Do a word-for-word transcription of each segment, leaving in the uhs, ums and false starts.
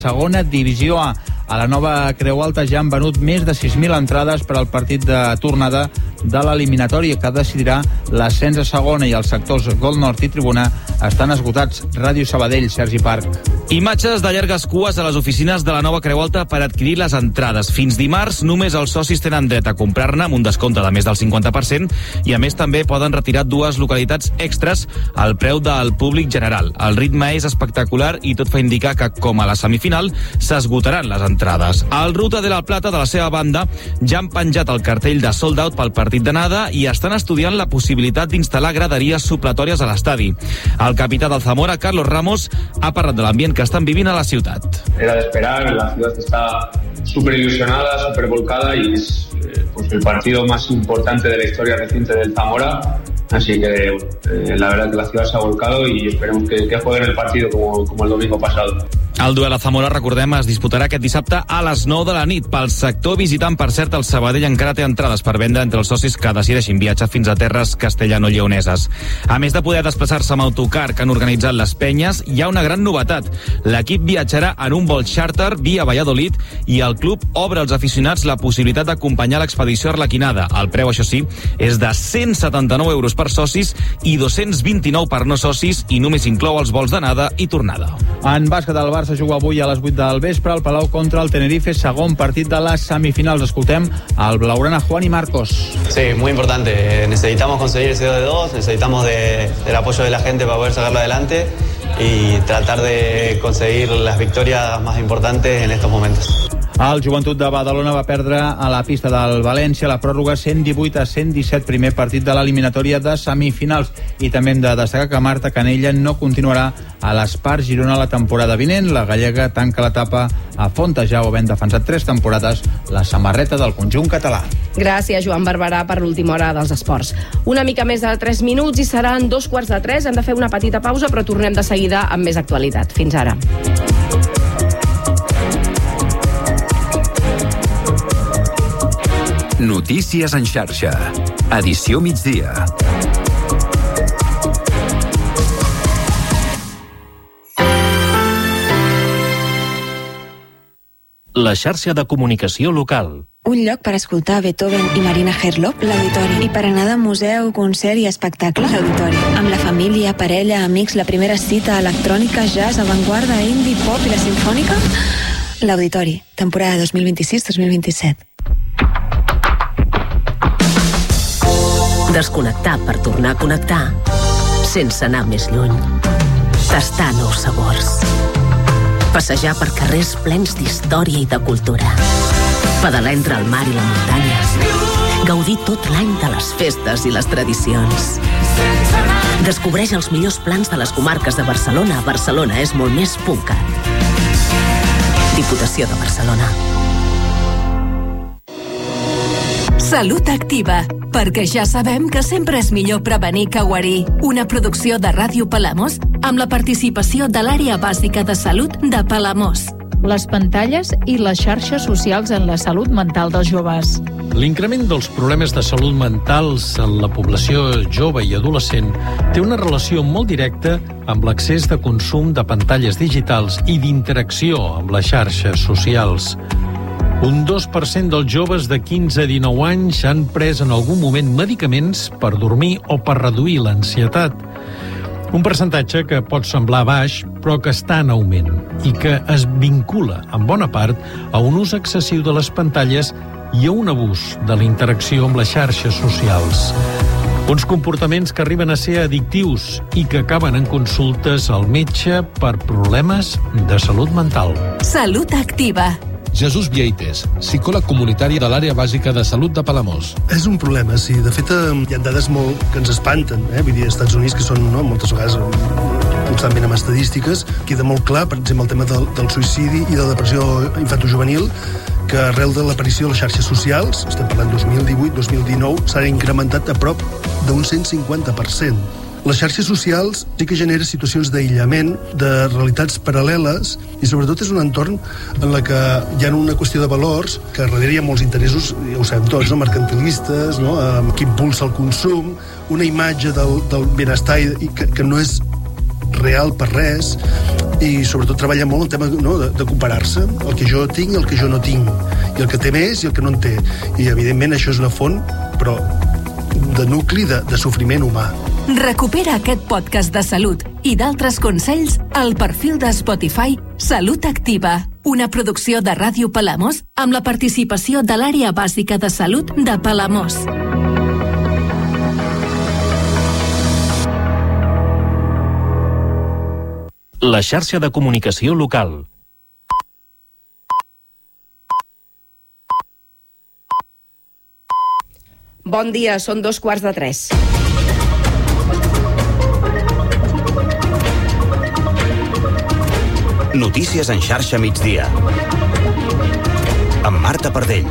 segona divisió A. A la nova Creu Alta ja han venut més de sis mil entrades per al partit de tornada de l'eliminatòria que decidirà l'ascens a segona, i els sectors Gol Nord i Tribuna estan esgotats. Ràdio Sabadell, Sergi Parc. Imatges de llargues cues a les oficines de la nova Creu Alta per adquirir les entrades. Fins dimarts només els socis tenen dret a comprar-ne amb un descompte de més del cinquanta per cent i a més també poden retirar dues localitats extres al preu del públic general. El ritme és espectacular i tot fa indicar que, com a la semifinal, s'esgotaran les entrades. El Ruta de la Plata, de la seva banda, ja han penjat el cartell de sold out pel partit d'anada i estan estudiant la possibilitat d'instal·lar graderies supletòries a l'estadi. El capità del Zamora, Carlos Ramos, ha parlat de l'ambient que estan vivint a la ciutat. Era de esperar, la ciudad está súper ilusionada, súper volcada y es eh, pues el partido más importante de la historia reciente del Zamora. Así que eh, la verdad que la ciudad se ha volcado y esperemos que, que jueguen el partido como, como el domingo pasado. El duel a Zamora, recordem, es disputarà aquest dissabte a les nou de la nit. Pel sector visitant, per cert, el Sabadell encara té entrades per vendre entre els socis que decideixin viatjar fins a terres castellano-lleoneses. A més de poder desplaçar-se amb autocar que han organitzat les penyes, hi ha una gran novetat. L'equip viatjarà en un vol charter via Valladolid i el club obre als aficionats la possibilitat d'acompanyar l'expedició arlequinada. El preu, això sí, és de cent setanta-nou euros per socis i dos-cents vint-i-nou per no socis i només inclou els vols d'anada i tornada. En bàsquet, el Barça juga avui a les vuit del vespre al Palau contra el Tenerife, segon partit de les semifinals. Escoltem al blaugrana Juan y Marcos. Sí, muy importante. Necesitamos conseguir ese dos de dos, necesitamos de, del apoyo de la gente para poder sacarlo adelante y tratar de conseguir las victorias más importantes en estos momentos. El Joventut de Badalona va perdre a la pista del València la pròrroga cent divuit a cent disset, primer partit de l'eliminatòria de semifinals. I també hem de destacar que Marta Canella no continuarà a l'Espart Girona la temporada vinent. La gallega tanca l'etapa a Fontejà, havent defensat tres temporades la samarreta del conjunt català. Gràcies, Joan Barberà, per l'última hora dels esports. Una mica més de tres minuts i seran dos quarts de tres. Hem de fer una petita pausa, però tornem de seguida amb més actualitat. Fins ara. Notícies en xarxa. Edició migdia. La xarxa de comunicació local. Un lloc per escoltar Beethoven i Marina Herlop, l'Auditori. I per anar de museu, concert i espectacle, l'Auditori. Amb la família, parella, amics, la primera cita electrònica, jazz, avantguarda, indie, pop i la sinfònica, l'Auditori. Temporada dos mil vint-i-sis dos mil vint-i-set. Desconnectar per tornar a connectar sense anar més lluny. Tastar nous sabors. Passejar per carrers plens d'història i de cultura. Pedalar entre el mar i la muntanya. Gaudir tot l'any de les festes i les tradicions. Descobreix els millors plans de les comarques de Barcelona. Barcelona és molt més punt cat. Diputació de Barcelona. Salut Activa, perquè ja sabem que sempre és millor prevenir que guarir. Una producció de Ràdio Palamós amb la participació de l'àrea bàsica de salut de Palamós. Les pantalles i les xarxes socials en la salut mental dels joves. L'increment dels problemes de salut mentals en la població jove i adolescent té una relació molt directa amb l'accés de consum de pantalles digitals i d'interacció amb les xarxes socials. Un dos per cent dels joves de quinze a dinou anys han pres en algun moment medicaments per dormir o per reduir l'ansietat. Un percentatge que pot semblar baix, però que està en augment i que es vincula, en bona part, a un ús excessiu de les pantalles i a un abús de la interacció amb les xarxes socials. Uns comportaments que arriben a ser addictius i que acaben en consultes al metge per problemes de salut mental. Salut Activa. Jesús Vieites, psicòleg comunitari de l'àrea bàsica de salut de Palamós. És un problema, sí. De fet, hi ha dades molt que ens espanten, eh? Vull dir, als Estats Units, que són no, moltes vegades constantment amb estadístiques, queda molt clar, per exemple, el tema del, del suïcidi i de la depressió infantojuvenil, que arrel de l'aparició de les xarxes socials, estem parlant dos mil divuit dos mil dinou, s'ha incrementat a prop d'un cent cinquanta per cent. Les xarxes socials sí que generen situacions d'aïllament, de realitats paral·leles, i sobretot és un entorn en la que hi ha una qüestió de valors, que darrere hi ha molts interessos, ja ho sabem tots, no? Mercantilistes, no? Que impulsa el consum, una imatge del, del benestar i que, que no és real per res, i sobretot treballa molt el tema, no, de, de comparar-se, el que jo tinc i el que jo no tinc, i el que té més i el que no en té. I evidentment això és una font, però de nucli de, de sofriment humà. Recupera aquest podcast de salut i d'altres consells al perfil de Spotify Salut Activa, una producció de Ràdio Palamós amb la participació de l'Àrea Bàsica de Salut de Palamós. La xarxa de comunicació local. Bon dia, són dos quarts de tres. Notícies en xarxa migdia. Amb Marta Pardell.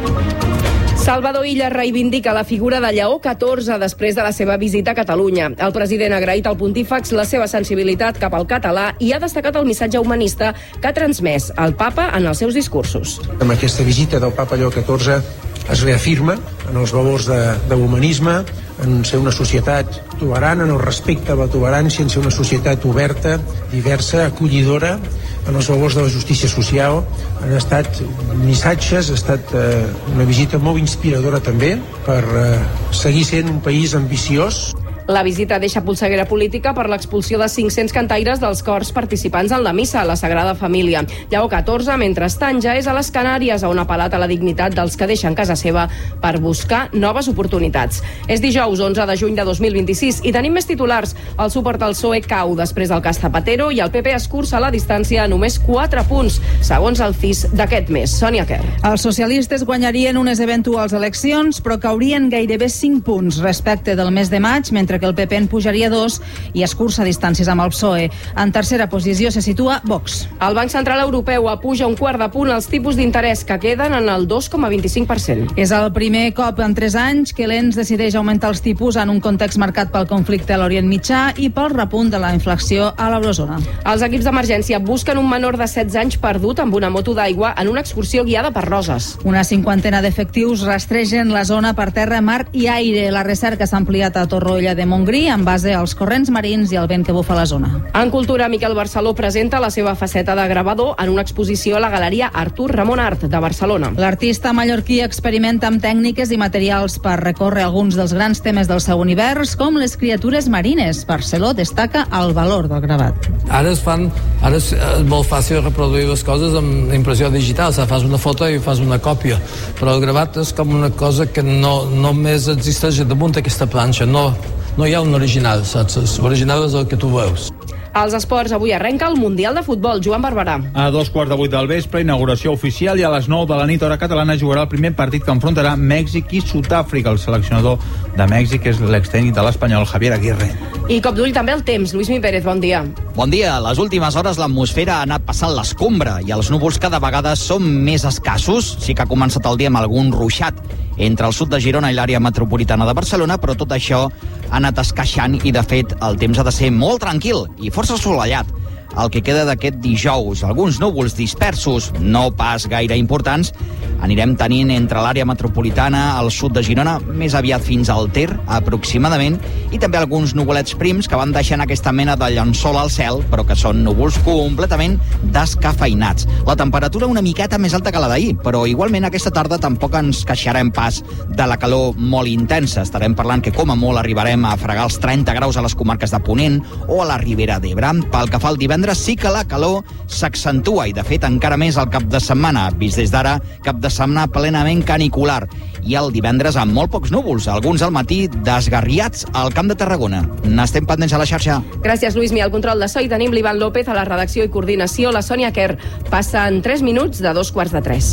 Salvador Illa reivindica la figura de Lleó catorze després de la seva visita a Catalunya. El president ha agraït al pontífex la seva sensibilitat cap al català i ha destacat el missatge humanista que ha transmès el papa en els seus discursos. Amb aquesta visita del papa Lleó catorze es reafirma en els valors de, de l'humanisme, en ser una societat tolerant, en el respecte a la tolerància, en ser una societat oberta, diversa, acollidora, en els valors de la justícia social. Han estat missatges, ha estat eh, una visita molt inspiradora també per eh, seguir sent un país ambiciós. La visita deixa polseguera política per l'expulsió de cinc-cents cantaires dels cors participants en la missa a la Sagrada Família. Lleó catorze, mentrestant, ja és a les Canàries, on ha apel·lat a la dignitat dels que deixen casa seva per buscar noves oportunitats. És dijous onze de juny de dos mil vint-i-sis i tenim més titulars. El suport al P S O E cau després del cas Zapatero i el P P escurça la distància a només quatre punts, segons el C I S d'aquest mes. Sònia Quer. Els socialistes guanyarien unes eventuals eleccions, però caurien gairebé cinc punts respecte del mes de maig, mentre que el P P en pujaria dos i escurça distàncies amb el P S O E. En tercera posició se situa Vox. El Banc Central Europeu apuja un quart de punt els tipus d'interès, que queden en el dos coma vint-i-cinc per cent. És el primer cop en tres anys que l'E N S decideix augmentar els tipus en un context marcat pel conflicte a l'Orient Mitjà i pel repunt de la inflació a l'eurozona. Els equips d'emergència busquen un menor de setze anys perdut amb una moto d'aigua en una excursió guiada per Roses. Una cinquantena d'efectius rastregen la zona per terra, mar i aire. La recerca s'ha ampliat a Torroella de Montgrí en base als corrents marins i al vent que bufa a la zona. En cultura, Miquel Barceló presenta la seva faceta de gravador en una exposició a la Galeria Artur Ramon Art de Barcelona. L'artista mallorquí experimenta amb tècniques i materials per recórrer alguns dels grans temes del seu univers, com les criatures marines. Barceló destaca el valor del gravat. Ara es fan, ara és molt fàcil reproduir les coses amb impressió digital, o sigui, fas una foto i fas una còpia, però el gravat és com una cosa que no només existeix damunt d'aquesta planxa, no No hi ha un original, saps? L'original és el que tu veus. Als esports, avui arrenca el Mundial de Futbol. Joan Barberà. A dos quarts de vuit del vespre, inauguració oficial, i a les nou de la nit, hora catalana, jugarà el primer partit que enfrontarà Mèxic i Sud-àfrica. El seleccionador de Mèxic és l'extècnic de l'Espanyol, Javier Aguirre. I cop d'ull també el temps. Lluís Mi Pérez, bon dia. Bon dia. A les últimes hores l'atmosfera ha anat passant l'escombra i els núvols cada vegada són més escassos. Sí que ha començat el dia amb algun ruixat entre el sud de Girona i l'àrea metropolitana de Barcelona, però tot això ha anat esqueixant i, de fet, el temps ha de ser molt tranquil i força assolellat. El que queda d'aquest dijous, alguns núvols dispersos, no pas gaire importants, anirem tenint entre l'àrea metropolitana, al sud de Girona, més aviat fins al Ter, aproximadament, i també alguns nuvolets prims que van deixant aquesta mena de llençol al cel, però que són núvols completament descafeinats. La temperatura una miqueta més alta que la d'ahir, però igualment aquesta tarda tampoc ens queixarem pas de la calor molt intensa. Estarem parlant que com a molt arribarem a fregar els trenta graus a les comarques de Ponent o a la Ribera d'Ebre. Pel que fa al divendres, sí que la calor s'accentua i, de fet, encara més el cap de setmana. Vist des d'ara, cap de setmana plenament canicular. I el divendres amb molt pocs núvols, alguns al matí desgarriats al Camp de Tarragona. N'estem pendents a la xarxa. Gràcies, Lluís Mi. Al control de so hi tenim l'Ivan López, a la redacció i coordinació la Sònia Quer. Passen tres minuts de dos quarts de tres.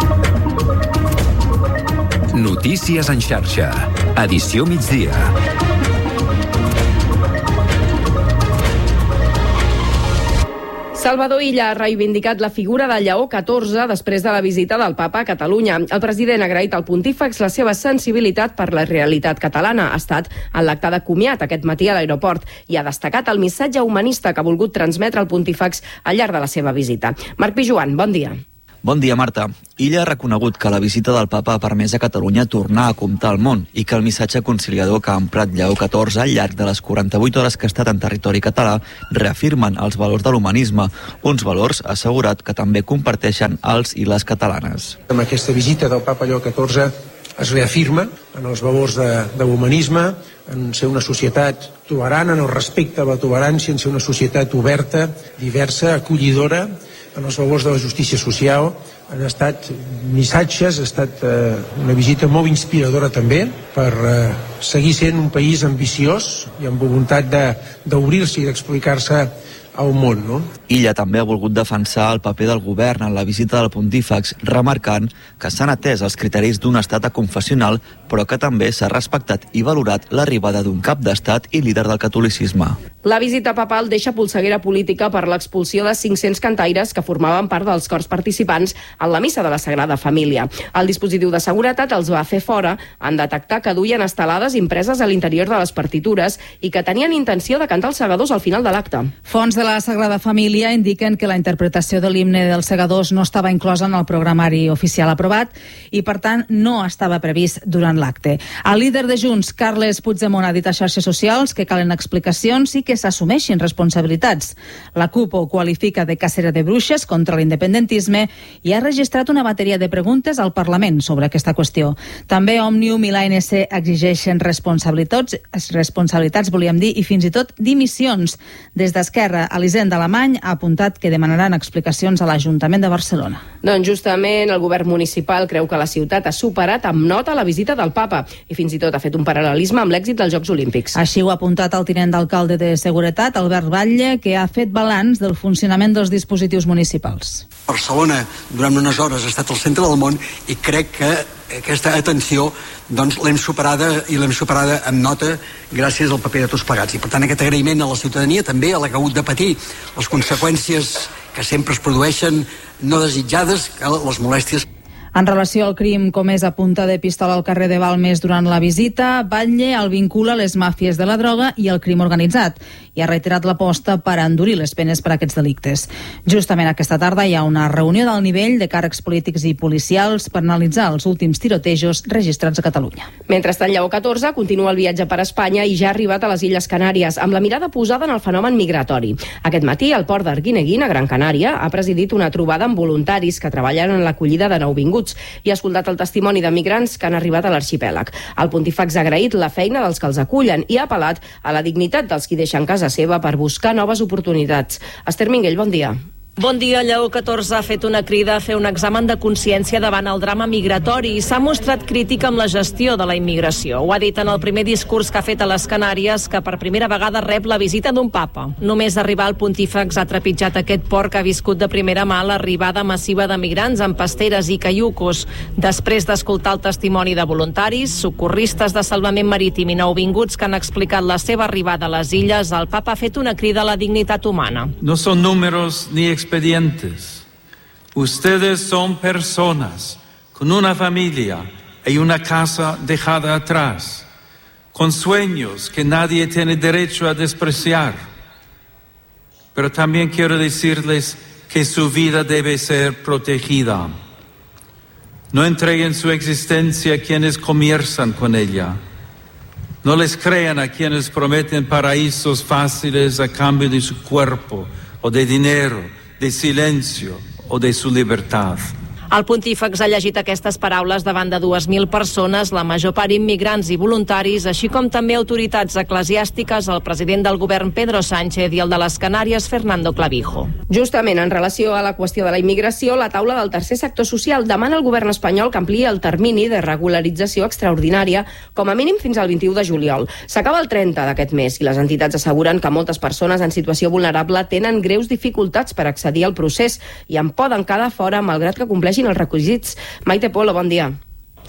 Notícies en xarxa. Edició migdia. Salvador Illa ha reivindicat la figura de Lleó catorze després de la visita del papa a Catalunya. El president ha agraït al pontífex la seva sensibilitat per la realitat catalana. Ha estat en l'acte de comiat aquest matí a l'aeroport i ha destacat el missatge humanista que ha volgut transmetre el pontífex al llarg de la seva visita. Marc Pijuan, bon dia. Bon dia, Marta. Illa ha reconegut que la visita del papa ha permès a Catalunya tornar a comptar el món i que el missatge conciliador que ha emprat Lleó catorze al llarg de les quaranta-vuit hores que ha estat en territori català reafirmen els valors de l'humanisme, uns valors, ha assegurat, que també comparteixen els i les catalanes. Amb aquesta visita del papa Lleó catorze es reafirma en els valors de, de l'humanisme, en ser una societat tolerant, en el respecte a la tolerància, en ser una societat oberta, diversa, acollidora, en els valors de la justícia social. Han estat missatges, ha estat eh, una visita molt inspiradora també per eh, seguir sent un país ambiciós i amb voluntat d'obrir-se i d'explicar-se al món, no? Illa també ha volgut defensar el paper del govern en la visita del pontífex, remarcant que s'han atès els criteris d'un estat aconfessional, però que també s'ha respectat i valorat l'arribada d'un cap d'estat i líder del catolicisme. La visita papal deixa polseguera política per l'expulsió de cinc-cents cantaires que formaven part dels cors participants en la missa de la Sagrada Família. El dispositiu de seguretat els va fer fora en detectar que duien estelades impreses a l'interior de les partitures i que tenien intenció de cantar els segadors al final de l'acte. Fonts de la Sagrada Família indiquen que la interpretació de l'himne dels segadors no estava inclosa en el programari oficial aprovat i, per tant, no estava previst durant l'acte. El líder de Junts, Carles Puigdemont, ha dit a xarxes socials que calen explicacions i que s'assumeixin responsabilitats. La CUP ho qualifica de cacera de bruixes contra l'independentisme i ha registrat una bateria de preguntes al Parlament sobre aquesta qüestió. També Òmnium i l'A N C exigeixen responsabilitats, responsabilitats volíem dir, i fins i tot dimissions. Des d'Esquerra, Elisenda Alemany ha apuntat que demanaran explicacions a l'Ajuntament de Barcelona. Doncs justament el govern municipal creu que la ciutat ha superat amb nota la visita del papa i fins i tot ha fet un paral·lelisme amb l'èxit dels Jocs Olímpics. Així ho ha apuntat el tinent d'alcalde de Seguretat, Albert Batlle, que ha fet balanç del funcionament dels dispositius municipals. Barcelona durant unes hores ha estat al centre del món i crec que aquesta atenció doncs, l'hem superada i l'hem superada amb nota gràcies al paper de tots plegats. I per tant aquest agraïment a la ciutadania, també a la que ha hagut de patir les conseqüències que sempre es produeixen no desitjades, les molèsties. En relació al crim comès a punta de pistola al carrer de Balmes durant la visita, Batlle el vincula a les màfies de la droga i al crim organitzat i ha reiterat l'aposta per endurir les penes per a aquests delictes. Justament aquesta tarda hi ha una reunió d'alt nivell de càrrecs polítics i policials per analitzar els últims tirotejos registrats a Catalunya. Mentrestant, Lleó catorze continua el viatge per Espanya i ja ha arribat a les Illes Canàries, amb la mirada posada en el fenomen migratori. Aquest matí, al port d'Arguineguín, a Gran Canària, ha presidit una trobada amb voluntaris que treballen en l'acollida de nouvinguts i ha escoltat el testimoni de migrants que han arribat a l'arxipèlag. El pontífex ha agraït la feina dels que els acullen i ha apel·lat a la dignitat dels qui deixen casa seva per buscar noves oportunitats. Esther Minguell, bon dia. Bon dia. Lleó catorze ha fet una crida a fer un examen de consciència davant el drama migratori i s'ha mostrat crític amb la gestió de la immigració. Ho ha dit en el primer discurs que ha fet a les Canàries, que per primera vegada rep la visita d'un papa. Només arribar al pontífex ha trepitjat aquest port que ha viscut de primera mà l'arribada massiva de migrants amb pasteres i caiucos. Després d'escoltar el testimoni de voluntaris, socorristes de salvament marítim i nouvinguts que han explicat la seva arribada a les illes, el papa ha fet una crida a la dignitat humana. No són números ni expedientes. Ustedes son personas con una familia y una casa dejada atrás, con sueños que nadie tiene derecho a despreciar. Pero también quiero decirles que su vida debe ser protegida. No entreguen su existencia a quienes comienzan con ella. No les crean a quienes prometen paraísos fáciles a cambio de su cuerpo o de dinero, de silencio o de su libertad. El pontífex ha llegit aquestes paraules davant de dues mil persones, la major part immigrants i voluntaris, així com també autoritats eclesiàstiques, el president del govern Pedro Sánchez i el de les Canàries Fernando Clavijo. Justament en relació a la qüestió de la immigració, la taula del tercer sector social demana al govern espanyol que ampliï el termini de regularització extraordinària com a mínim fins al vint-i-u de juliol. S'acaba el trenta d'aquest mes i les entitats asseguren que moltes persones en situació vulnerable tenen greus dificultats per accedir al procés i en poden quedar fora malgrat que compleixin els requisits. Maite Polo, bon dia.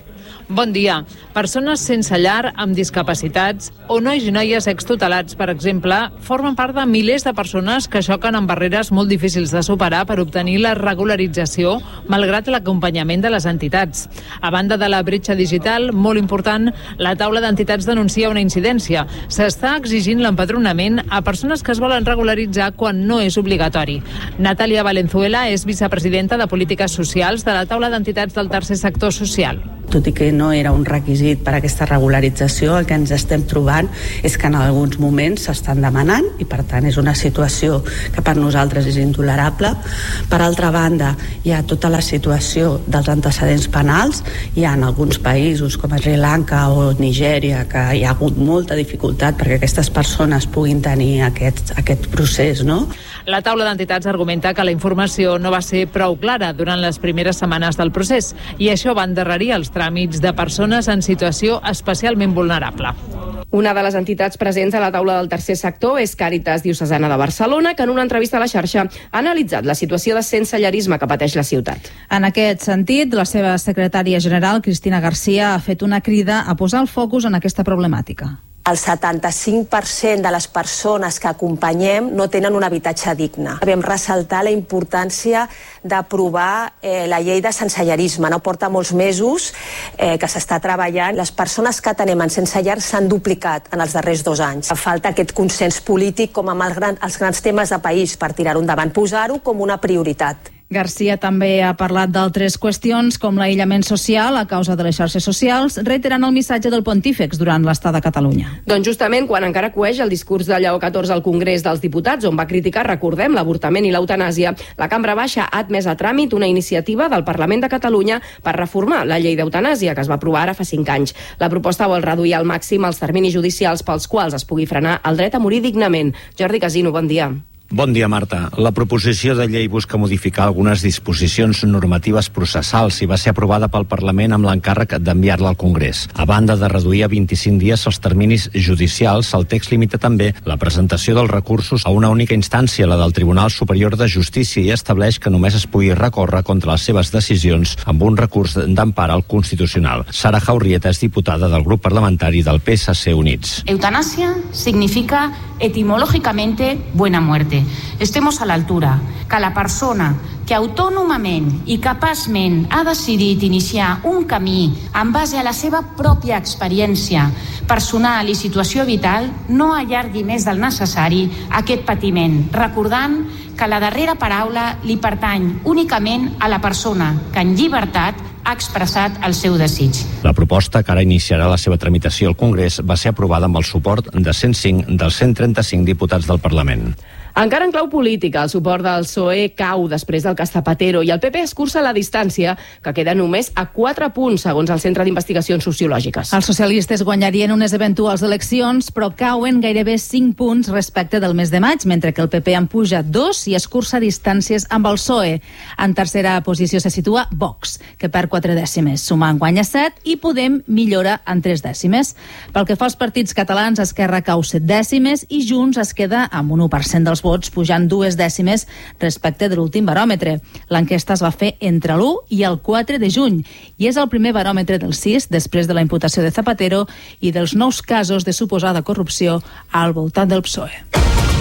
Bon dia. Persones sense llar, amb discapacitats o nois i noies extutelats, per exemple, formen part de milers de persones que xoquen amb barreres molt difícils de superar per obtenir la regularització, malgrat l'acompanyament de les entitats. A banda de la bretxa digital, molt important, la taula d'entitats denuncia una incidència. S'està exigint l'empadronament a persones que es volen regularitzar quan no és obligatori. Natàlia Valenzuela és vicepresidenta de Polítiques Socials de la taula d'entitats del tercer sector social. Tot i que no era un requisit per a aquesta regularització, el que ens estem trobant és que en alguns moments s'estan demanant i per tant és una situació que per nosaltres és intolerable. Per altra banda, hi ha tota la situació dels antecedents penals. Hi ha en alguns països com Sri Lanka o Nigèria que hi ha hagut molta dificultat perquè aquestes persones puguin tenir aquest, aquest procés, no? La taula d'entitats argumenta que la informació no va ser prou clara durant les primeres setmanes del procés i això va endarrerir els tràmits de persones en situació especialment vulnerable. Una de les entitats presents a la taula del tercer sector és Càritas Diocesana de Barcelona, que en una entrevista a la xarxa ha analitzat la situació de sensellarisme que pateix la ciutat. En aquest sentit, la seva secretària general, Cristina Garcia, ha fet una crida a posar el focus en aquesta problemàtica. El setanta-cinc per cent de les persones que acompanyem no tenen un habitatge digne. Vam ressaltar la importància d'aprovar eh, la llei de sensellarisme. No porta molts mesos eh, que s'està treballant. Les persones que tenem en sense llar s'han duplicat en els darrers dos anys. Falta aquest consens polític com amb els, gran, els grans temes de país per tirar-ho endavant, posar-ho com una prioritat. Garcia també ha parlat d'altres qüestions com l'aïllament social a causa de les xarxes socials, reiterant el missatge del pontífex durant l'estada a Catalunya. Doncs justament quan encara coeix el discurs de Lleó catorze al Congrés dels Diputats, on va criticar, recordem, l'avortament i l'eutanàsia, la Cambra Baixa ha admès a tràmit una iniciativa del Parlament de Catalunya per reformar la llei d'eutanàsia, que es va aprovar ara fa cinc anys. La proposta vol reduir al màxim els terminis judicials pels quals es pugui frenar el dret a morir dignament. Jordi Casino, bon dia. Bon dia, Marta. La proposició de llei busca modificar algunes disposicions normatives processals i va ser aprovada pel Parlament amb l'encàrrec d'enviar-la al Congrés. A banda de reduir a vint-i-cinc dies els terminis judicials, el text limita també la presentació dels recursos a una única instància, la del Tribunal Superior de Justícia, i estableix que només es pugui recórrer contra les seves decisions amb un recurs d'empara al Constitucional. Sara Jaurrieta és diputada del grup parlamentari del P S C Units. Eutanasia significa etimológicamente buena muerte. Estemos a l'altura, que la persona que autònomament i capaçment ha decidit iniciar un camí en base a la seva pròpia experiència personal i situació vital no allargui més del necessari aquest patiment, recordant que la darrera paraula li pertany únicament a la persona que en llibertat ha expressat el seu desig. La proposta, que ara iniciarà la seva tramitació al Congrés, va ser aprovada amb el suport de cent cinc dels cent trenta-cinc diputats del Parlament. Encara en clau política, el suport del P S O E cau després del cas Zapatero i el P P escurça la distància, que queda només a quatre punts, segons el Centre d'Investigacions Sociològiques. Els socialistes guanyarien unes eventuals eleccions, però cauen gairebé cinc punts respecte del mes de maig, mentre que el P P en puja dos i escurça distàncies amb el P S O E. En tercera posició se situa Vox, que perd quatre dècimes. Sumant guanya set i Podem millora en tres dècimes. Pel que fa als partits catalans, Esquerra cau set dècimes i Junts es queda amb un u per cent dels vots, pujant dues dècimes respecte de l'últim baròmetre. L'enquesta es va fer entre l'u i el quatre de juny i és el primer baròmetre del sis després de la imputació de Zapatero i dels nous casos de suposada corrupció al voltant del P S O E.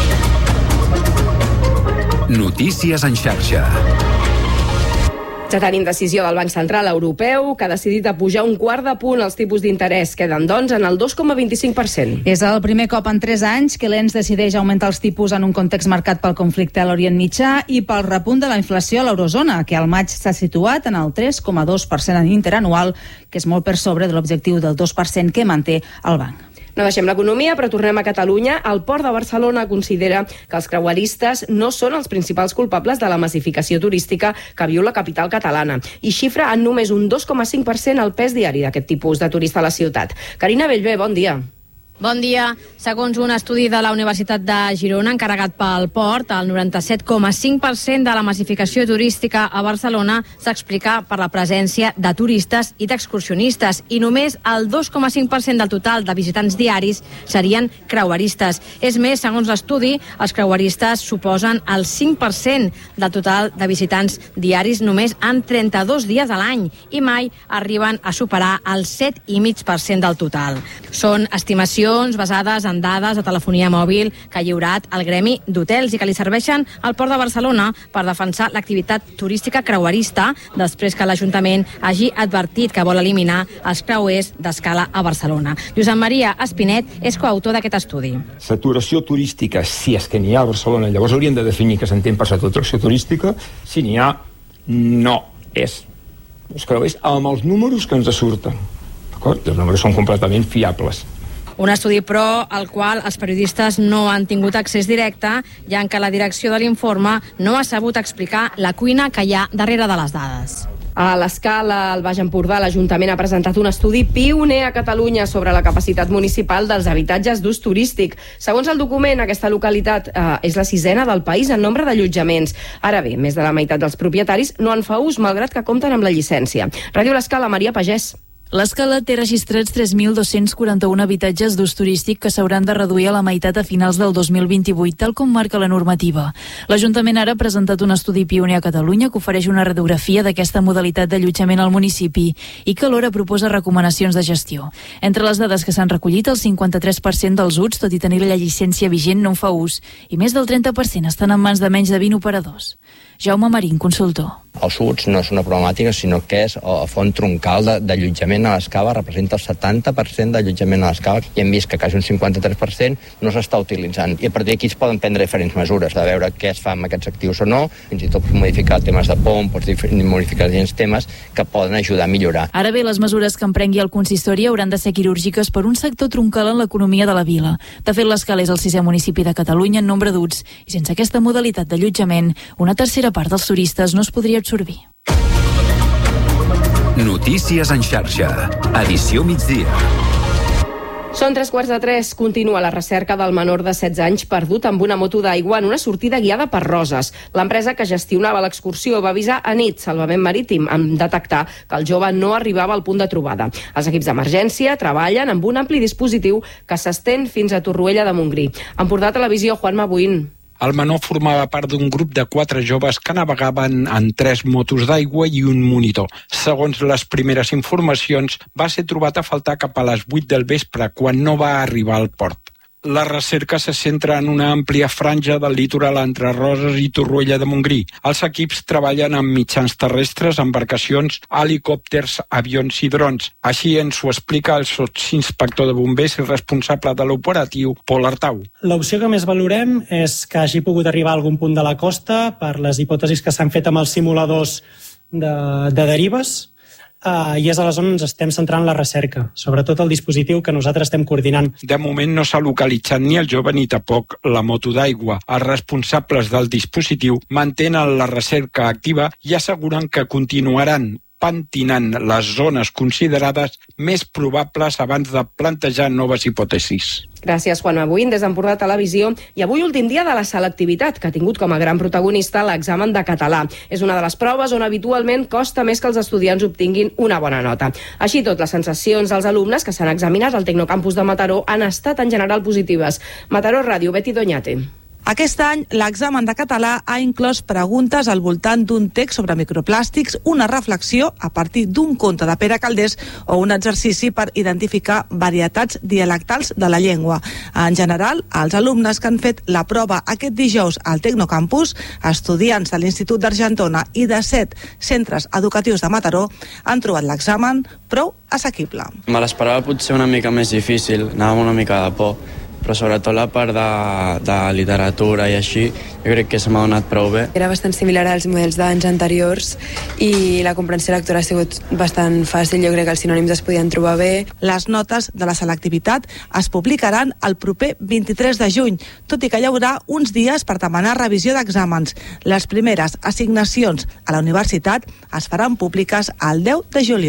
Notícies en xarxa. Ja tenim decisió del Banc Central Europeu, que ha decidit a pujar un quart de punt els tipus d'interès. Queden, doncs, en el dos coma vint-i-cinc per cent. És el primer cop en tres anys que l'E N S decideix augmentar els tipus en un context marcat pel conflicte a l'Orient Mitjà i pel repunt de la inflació a l'eurozona, que al maig s'ha situat en el tres coma dos per cent interanual, que és molt per sobre de l'objectiu del dos per cent que manté el banc. No deixem l'economia, però tornem a Catalunya. El Port de Barcelona considera que els creueristes no són els principals culpables de la massificació turística que viu la capital catalana i xifra en només un dos coma cinc per cent el pes diari d'aquest tipus de turista a la ciutat. Carina Bellver, bon dia. Bon dia. Segons un estudi de la Universitat de Girona encarregat pel Port, el noranta-set coma cinc per cent de la massificació turística a Barcelona s'explica per la presència de turistes i d'excursionistes i només el dos coma cinc per cent del total de visitants diaris serien creueristes. És més, segons l'estudi, els creueristes suposen el cinc per cent del total de visitants diaris només en trenta-dos dies a l'any i mai arriben a superar el set coma cinc per cent del total. Són estimacions basades en dades de telefonia mòbil que ha lliurat el Gremi d'Hotels i que li serveixen al Port de Barcelona per defensar l'activitat turística creuerista després que l'Ajuntament hagi advertit que vol eliminar els creuers d'escala a Barcelona. Josep Maria Espinet és coautor d'aquest estudi. Saturació turística, si és que n'hi ha a Barcelona, llavors hauríem de definir què s'entén per saturació turística. Si n'hi ha, no és els creuers amb els números que ens surten. D'acord? Els números són completament fiables. Un estudi, però, al qual els periodistes no han tingut accés directe, ja que la direcció de l'informe no ha sabut explicar la cuina que hi ha darrere de les dades. A l'Escala, al Baix Empordà, l'Ajuntament ha presentat un estudi pioner a Catalunya sobre la capacitat municipal dels habitatges d'ús turístic. Segons el document, aquesta localitat eh, és la sisena del país en nombre d'allotjaments. Ara bé, més de la meitat dels propietaris no en fa ús, malgrat que compten amb la llicència. Ràdio L'Escala, Maria Pagès. L'Escala té registrats tres mil dos-cents quaranta-un habitatges d'ús turístic que s'hauran de reduir a la meitat a finals del dos mil vint-i-vuit, tal com marca la normativa. L'Ajuntament ara ha presentat un estudi pioner a Catalunya que ofereix una radiografia d'aquesta modalitat d'allotjament al municipi i que alhora proposa recomanacions de gestió. Entre les dades que s'han recollit, el cinquanta-tres per cent dels U Ts, tot i tenir la llicència vigent, no en fa ús, i més del trenta per cent estan en mans de menys de vint operadors. Jaume Marín, consultor. Els U Ts no és una problemàtica, sinó que és a font troncal d'allotjament a l'Escala, representa el setanta per cent d'allotjament a l'Escala i hem vist que quasi un cinquanta-tres per cent no s'està utilitzant. I a partir d'aquí es poden prendre diferents mesures, de veure què es fa amb aquests actius o no, fins i tot modificar temes de P O M, pots modificar diferents temes que poden ajudar a millorar. Ara bé, les mesures que emprengui el consistori hauran de ser quirúrgiques per un sector troncal en l'economia de la vila. De fet, l'Escala és el sisè municipi de Catalunya en nombre d'U Ts i sense aquesta modalitat d'allotjament, una tercera part dels turistes no es podria absorbir. Notícies en xarxa. Edició migdia. Són tres quarts de tres. Continua la recerca del menor de setze anys perdut amb una moto d'aigua en una sortida guiada per Roses. L'empresa que gestionava l'excursió va avisar a nit Salvament Marítim en detectar que el jove no arribava al punt de trobada. Els equips d'emergència treballen amb un ampli dispositiu que s'estén fins a Torroella de Montgrí. Empordà Televisió, Juanma Buín. El menor formava part d'un grup de quatre joves que navegaven en tres motos d'aigua i un monitor. Segons les primeres informacions, va ser trobat a faltar cap a les vuit del vespre, quan no va arribar al port. La recerca se centra en una àmplia franja del litoral entre Roses i Torroella de Montgrí. Els equips treballen amb mitjans terrestres, embarcacions, helicòpters, avions i drons. Així ens ho explica el sotsinspector de bombers i responsable de l'operatiu, Pol Artau. L'opció que més valorem és que hagi pogut arribar a algun punt de la costa per les hipòtesis que s'han fet amb els simuladors de, de derives. Uh, i és aleshores on ens estem centrant la recerca, sobretot el dispositiu que nosaltres estem coordinant. De moment no s'ha localitzat ni el jove ni tampoc la moto d'aigua. Els responsables del dispositiu mantenen la recerca activa i asseguren que continuaran pentinant les zones considerades més probables abans de plantejar noves hipòtesis. Gràcies, Juan Mabuín, des d'Empordà Televisió. I avui últim dia de la selectivitat, que ha tingut com a gran protagonista l'examen de català. És una de les proves on habitualment costa més que els estudiants obtinguin una bona nota. Així tot, les sensacions dels alumnes que s'han examinat al Tecnocampus de Mataró han estat en general positives. Mataró Ràdio, Betty Doñate. Aquest any, l'examen de català ha inclòs preguntes al voltant d'un text sobre microplàstics, una reflexió a partir d'un conte de Pere Calders o un exercici per identificar varietats dialectals de la llengua. En general, els alumnes que han fet la prova aquest dijous al Tecnocampus, estudiants de l'Institut d'Argentona i de set centres educatius de Mataró, han trobat l'examen prou assequible. Me l'esperava potser una mica més difícil, anava una mica de por, però sobretot la part de, de literatura i així, jo crec que se m'ha donat prou bé. Era bastant similar als models d'anys anteriors i la comprensió lectora ha sigut bastant fàcil, jo crec que els sinònims es podien trobar bé. Les notes de la selectivitat es publicaran el proper vint-i-tres de juny, tot i que hi haurà uns dies per demanar revisió d'exàmens. Les primeres assignacions a la universitat es faran públiques el deu de juliol.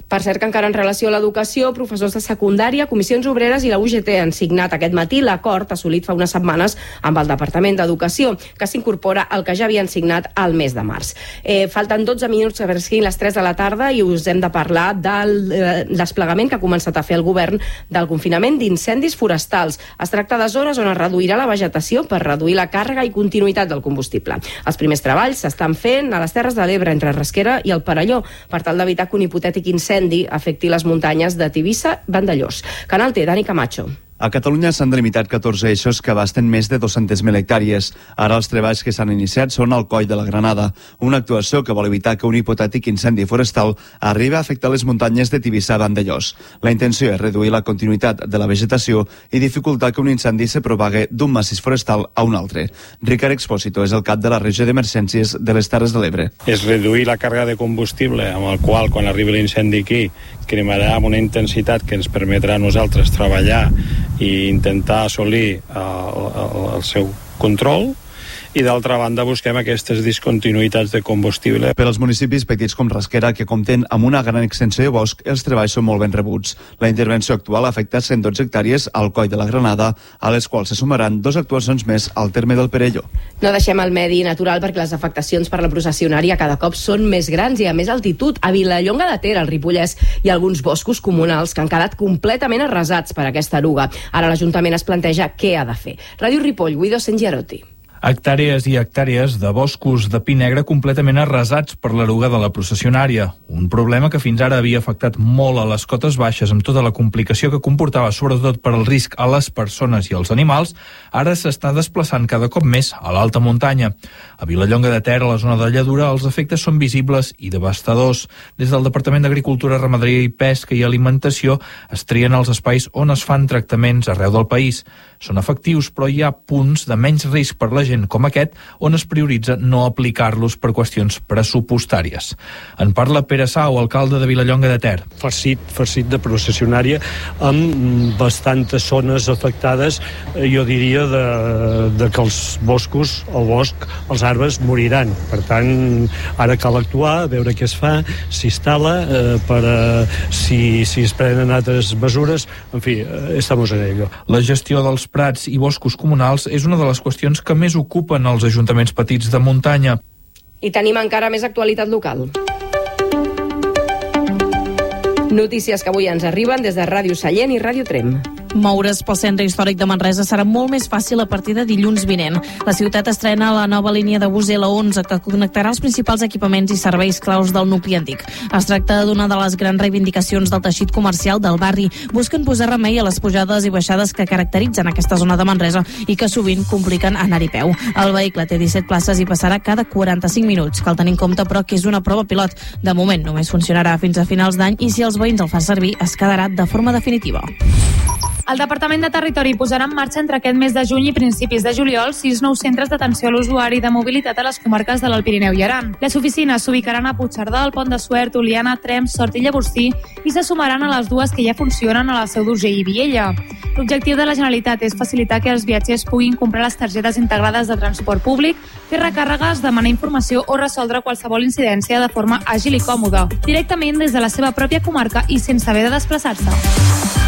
Per cert que encara en relació a l'educació, professors de secundària, comissions obreres i la U G T han signat aquest matí l'acord assolit fa unes setmanes amb el Departament d'Educació, que s'incorpora al que ja havien signat al mes de març. Eh, falten dotze minuts perquè siguin les tres de la tarda i us hem de parlar del eh, desplegament que ha començat a fer el govern del confinament d'incendis forestals. Es tracta de zones on es reduirà la vegetació per reduir la càrrega i continuïtat del combustible. Els primers treballs s'estan fent a les Terres de l'Ebre, entre Rasquera i el Perelló, per tal d'evitar que un hipotètic incendi afecti les muntanyes de Tivissa, Vandellòs. Canal T, Dani Camacho. A Catalunya s'han delimitat catorze eixos que abasten més de dos-centes mil hectàrees. Ara els treballs que s'han iniciat són al Coll de la Granada, una actuació que vol evitar que un hipotètic incendi forestal arribi a afectar les muntanyes de Tivissa a Vandellòs. La intenció és reduir la continuïtat de la vegetació i dificultar que un incendi se propague d'un massís forestal a un altre. Ricard Expósito és el cap de la regió d'emergències de les Terres de l'Ebre. És reduir la càrrega de combustible amb el qual, quan arribi l'incendi aquí, cremarà amb una intensitat que ens permetrà a nosaltres treballar i intentar assolir el, el, el seu control, i d'altra banda busquem aquestes discontinuïtats de combustible. Per als municipis petits com Rasquera, que compten amb una gran extensió de bosc, els treballs són molt ben rebuts. La intervenció actual afecta cent dotze hectàrees al Coll de la Granada, a les quals se sumaran dues actuacions més al terme del Perelló. No deixem el medi natural perquè les afectacions per la processionària cada cop són més grans i a més altitud. A Vilallonga de Ter, al Ripollès, hi ha alguns boscos comunals que han quedat completament arrasats per aquesta eruga. Ara l'Ajuntament es planteja què ha de fer. Ràdio Ripoll, Guido Sengiarotti. Hectàrees i hectàrees de boscos de pi negre completament arrasats per l'eruga de la processionària. Un problema que fins ara havia afectat molt a les cotes baixes amb tota la complicació que comportava, sobretot per al risc a les persones i als animals, ara s'està desplaçant cada cop més a l'alta muntanya. A Vilallonga de Ter, a la zona de Lladura, els efectes són visibles i devastadors. Des del Departament d'Agricultura, Ramaderia i Pesca i Alimentació es trien els espais on es fan tractaments arreu del país. Són efectius, però hi ha punts de menys risc per la gent com aquest on es prioritza no aplicar-los per qüestions pressupostàries. En parla Pere Sau, alcalde de Vilallonga de Ter. Farcit, farcit de processionària amb bastantes zones afectades, jo diria de, de que els boscos, el bosc, els arbres moriran. Per tant, ara cal actuar, veure què es fa, s'instal·la, eh, per eh, si, si es prenen altres mesures, en fi, eh, estamos en ello. La gestió dels prats i boscos comunals és una de les qüestions que més ocupen els ajuntaments petits de muntanya. I tenim encara més actualitat local. Notícies que avui ens arriben des de Ràdio Sallent i Ràdio Trem. Moure's pel centre històric de Manresa serà molt més fàcil a partir de dilluns vinent. La ciutat estrena la nova línia de bus L onze que connectarà els principals equipaments i serveis claus del nucli antic. Es tracta d'una de les grans reivindicacions del teixit comercial del barri. Busquen posar remei a les pujades i baixades que caracteritzen aquesta zona de Manresa i que sovint compliquen anar-hi peu. El vehicle té disset places i passarà cada quaranta-cinc minuts. Cal tenir en compte, però, que és una prova pilot. De moment només funcionarà fins a finals d'any i si els veïns el fan servir es quedarà de forma definitiva. El Departament de Territori posarà en marxa entre aquest mes de juny i principis de juliol sis nous centres d'atenció a l'usuari de mobilitat a les comarques de l'Alt Pirineu i Aran. Les oficines s'ubicaran a Puigcerdà, el Pont de Suert, Oliana, Tremp, Sort i Llavorsí i se sumaran a les dues que ja funcionen a la Seu d'Urgell i Viella. L'objectiu de la Generalitat és facilitar que els viatgers puguin comprar les targetes integrades de transport públic, fer recàrregues, demanar informació o resoldre qualsevol incidència de forma àgil i còmoda, directament des de la seva pròpia comarca i sense haver de desplaçar-se.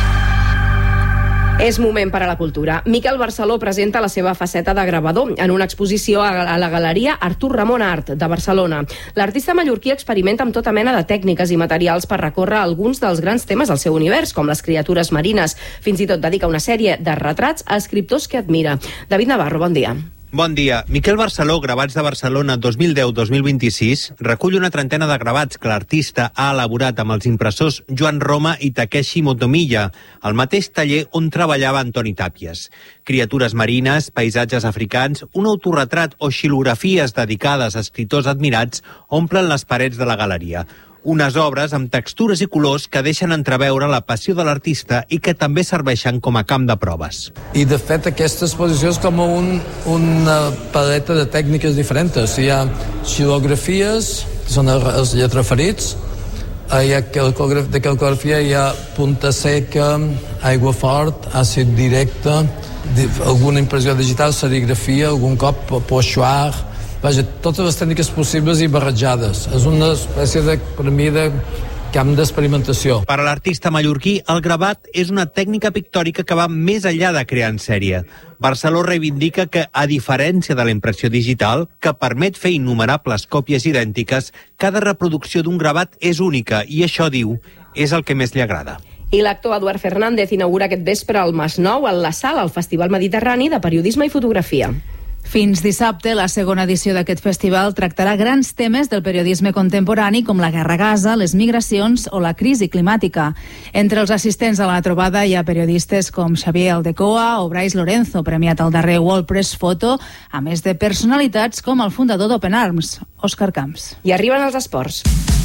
És moment per a la cultura. Miquel Barceló presenta la seva faceta de gravador en una exposició a la Galeria Artur Ramon Art de Barcelona. L'artista mallorquí experimenta amb tota mena de tècniques i materials per recórrer alguns dels grans temes del seu univers, com les criatures marines. Fins i tot dedica una sèrie de retrats a escriptors que admira. David Navarro, bon dia. Bon dia. Miquel Barceló, Gravats de Barcelona dos mil deu dos mil vint-i-sis, recull una trentena de gravats que l'artista ha elaborat amb els impressors Joan Roma i Takeshi Motomiya, al mateix taller on treballava Antoni Tàpies. Criatures marines, paisatges africans, un autorretrat o xilografies dedicades a escriptors admirats omplen les parets de la galeria. Unes obres amb textures i colors que deixen entreveure la passió de l'artista i que també serveixen com a camp de proves. I de fet aquesta exposició és com un, una paleta de tècniques diferents. Hi ha xilografies, que són els lletraferits, hi ha de calcografia, hi ha punta seca, aigua fort, àcid directe, alguna impressió digital, serigrafia, algun cop pochoir. Vaja, totes les tècniques possibles i barrejades. És una espècie de, per mi, de camp d'experimentació. Per a l'artista mallorquí, el gravat és una tècnica pictòrica que va més enllà de crear en sèrie. Barceló reivindica que, a diferència de la impressió digital, que permet fer innumerables còpies idèntiques, cada reproducció d'un gravat és única i això, diu, és el que més li agrada. I l'actor Eduard Fernández inaugura aquest vespre al Masnou, al La Sala, al Festival Mediterrani de Periodisme i Fotografia. Fins dissabte, la segona edició d'aquest festival tractarà grans temes del periodisme contemporani com la guerra a Gaza, les migracions o la crisi climàtica. Entre els assistents a la trobada hi ha periodistes com Xavier Aldecoa o Brais Lorenzo, premiat al darrer World Press Photo, a més de personalitats com el fundador d'Open Arms, Òscar Camps. I arriben els esports.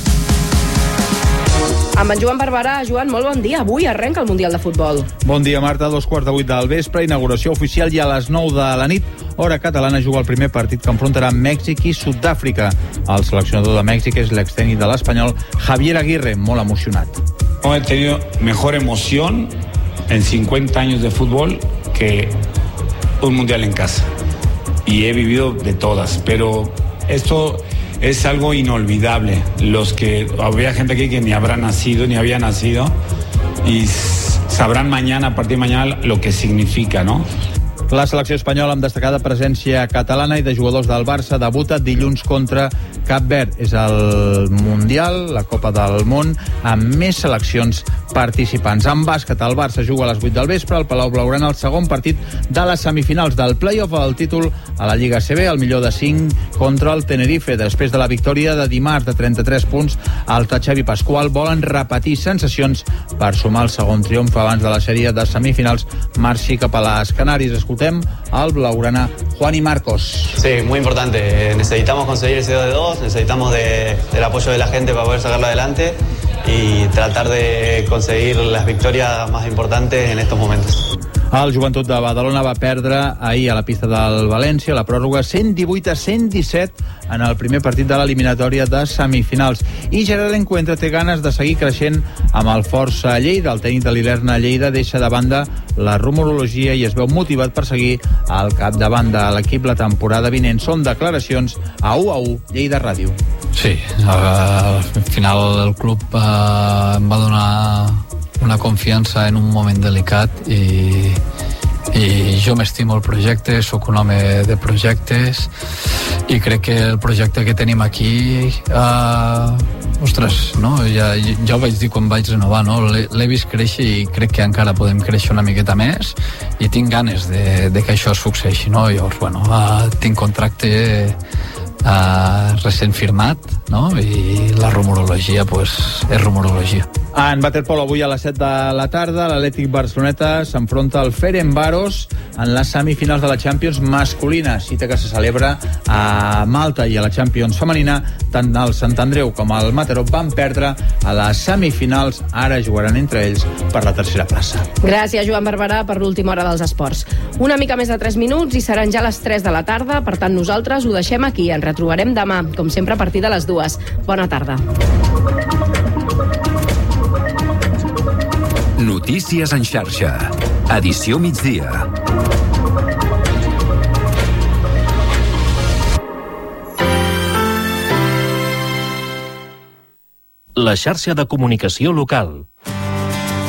Amb en Joan Barberà. Joan, molt bon dia. Avui arrenca el Mundial de Futbol. Bon dia, Marta. A dos quarts de vuit del vespre, inauguració oficial i a les nou de la nit, hora catalana, juga el primer partit que enfrontarà Mèxic i Sud-àfrica. El seleccionador de Mèxic és l'extècnic de l'Espanyol, Javier Aguirre, molt emocionat. No he tenido mejor emoción en cincuenta años de fútbol que un Mundial en casa. Y he vivido de todas, pero esto es algo inolvidable. Los que había gente aquí que ni habrá nacido, ni había nacido, y sabrán mañana, a partir de mañana, lo que significa, ¿no? La selecció espanyola amb destacada presència catalana i de jugadors del Barça debuta dilluns contra Cap Verd. És el Mundial, la Copa del Món, amb més seleccions participants. En bàsquet, el Barça juga a les vuit del vespre al Palau Blaugrana el segon partit de les semifinals del play-off al títol a la Lliga A C B, el millor de cinc contra el Tenerife. Després de la victòria de dimarts de trenta-tres punts, el Xavi Pasqual volen repetir sensacions per sumar el segon triomf abans de la sèrie de semifinals marxi cap a les Canàries. Escoltem al Blaugrana Juan y Marcos. Sí, muy importante. Necesitamos conseguir ese dos de dos, necesitamos de, del apoyo de la gente para poder sacarlo adelante y tratar de conseguir las victorias más importantes en estos momentos. El Joventut de Badalona va perdre ahir a la pista del València la pròrroga cent divuit a cent disset en el primer partit de l'eliminatòria de semifinals. I Gerard Encuentra té ganes de seguir creixent amb el Força Lleida. El tècnic de l'Ilerna Lleida deixa de banda la rumorologia i es veu motivat per seguir al capdavant de l'equip la temporada vinent. Són declaracions a u a u Lleida Ràdio. Sí, al final el club eh, em va donar una confiança en un moment delicat i, i jo m'estimo el projecte, sóc un home de projectes i crec que el projecte que tenim aquí eh, ostres, no? ja, ja ho vaig dir quan vaig renovar, no? l'he vist créixer i crec que encara podem créixer una miqueta més i tinc ganes de, de que això succeeixi, no? Llavors, bueno, eh, tinc contracte Uh, recent firmat, no? I la rumorologia pues, és rumorologia. En waterpolo avui a les set de la tarda l'Atlètic Barceloneta s'enfronta al Ferencváros en les semifinals de la Champions masculina, cita que se celebra a Malta, i a la Champions femenina tant el Sant Andreu com el Mataró van perdre a les semifinals, ara jugaran entre ells per la tercera plaça. Gràcies, Joan Barberà, per l'última hora dels esports. Una mica més de tres minuts i seran ja les tres de la tarda, per tant nosaltres ho deixem aquí. Ens retrobarem demà, com sempre a partir de les dues. Bona tarda. Notícies en xarxa. Edició migdia. La xarxa de comunicació local.